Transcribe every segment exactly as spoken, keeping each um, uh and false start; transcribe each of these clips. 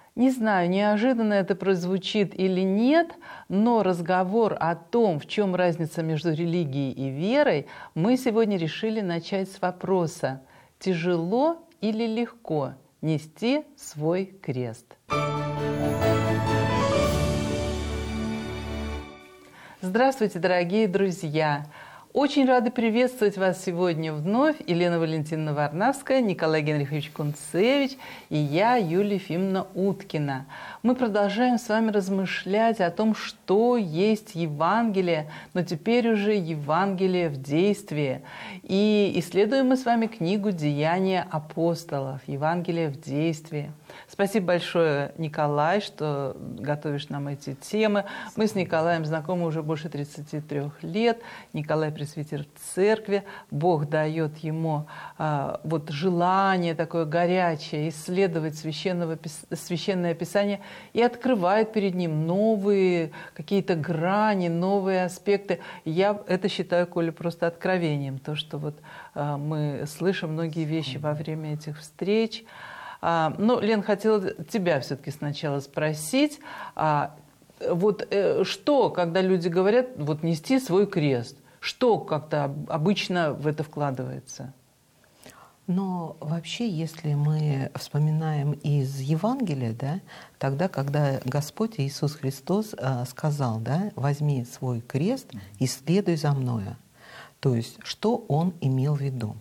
Не знаю, неожиданно это прозвучит или нет, но разговор о том, в чем разница между религией и верой, мы сегодня решили начать с вопроса: тяжело или легко нести свой крест? Здравствуйте, дорогие друзья! Очень рады приветствовать вас сегодня вновь. Елена Валентиновна Варнавская, Николай Генрихович Кунцевич и я, Юлия Ефимовна Уткина. Мы продолжаем с вами размышлять о том, что есть Евангелие, но теперь уже Евангелие в действии. И исследуем мы с вами книгу «Деяния апостолов», Евангелие в действии. Спасибо большое, Николай, что готовишь нам эти темы. Мы с Николаем знакомы уже больше тридцати трёх лет. Николай пресвитер в церкви. Бог дает ему а, вот желание такое горячее исследовать священного, священное Писание и открывает перед ним новые какие-то грани, новые аспекты. Я это считаю, Коля, просто откровением. То, что вот а, мы слышим многие вещи во время этих встреч. А, ну, Лен, хотела тебя все-таки сначала спросить, а, вот э, что, когда люди говорят, вот нести свой крест, что как-то обычно в это вкладывается? Но вообще, если мы вспоминаем из Евангелия, да, тогда, когда Господь Иисус Христос э, сказал, да, возьми свой крест и следуй за мною. То есть, что Он имел в виду?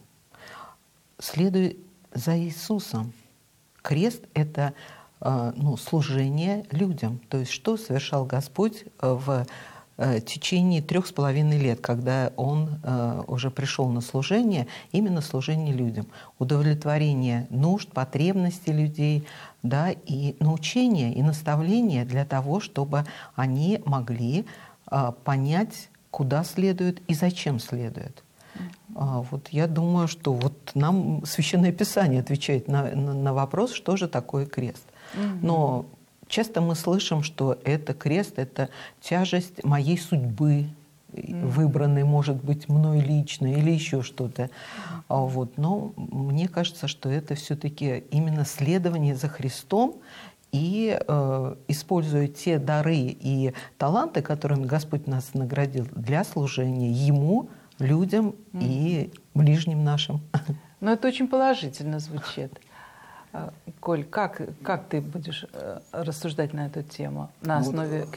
Следуй за Иисусом. Крест — это э, ну, служение людям. То есть что совершал Господь в э, течение трех с половиной лет, когда Он э, уже пришел на служение, именно служение людям. Удовлетворение нужд, потребностей людей, да, и научение, и наставление для того, чтобы они могли э, понять, куда следует и зачем следует. А вот я думаю, что вот нам Священное Писание отвечает на, на, на вопрос, что же такое крест. Mm-hmm. Но часто мы слышим, что это крест — это тяжесть моей судьбы, mm-hmm. выбранной, может быть, мной лично или еще что-то. Mm-hmm. А вот, но мне кажется, что это все-таки именно следование за Христом. И э, используя те дары и таланты, которыми Господь нас наградил для служения Ему, людям mm. и ближним нашим. Ну, это очень положительно звучит. Коль, как, как ты будешь рассуждать на эту тему на основе вот,